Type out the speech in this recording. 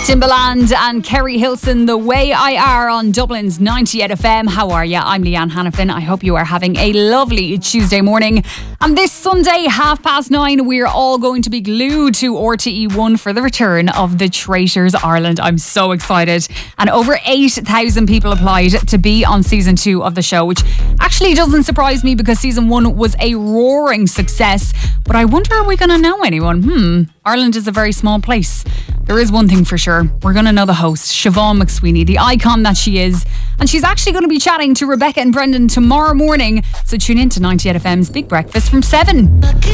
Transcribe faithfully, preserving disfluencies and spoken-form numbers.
Timbaland and Kerry Hilson, The Way I Are on Dublin's ninety-eight F M. How are you? I'm Leanne Hannafin. I hope you are having a lovely Tuesday morning. And this Sunday, half past nine, we're all going to be glued to R T E one for the return of The Traitors Ireland. I'm so excited. And over eight thousand people applied to be on season two of the show, which actually doesn't surprise me because season one was a roaring success. But I wonder, are we going to know anyone? Hmm, Ireland is a very small place. There is one thing for sure. We're going to know the host, Siobhan McSweeney, the icon that she is. And she's actually going to be chatting to Rebecca and Brendan tomorrow morning. So tune in to ninety-eight F M's Big Breakfast from seven.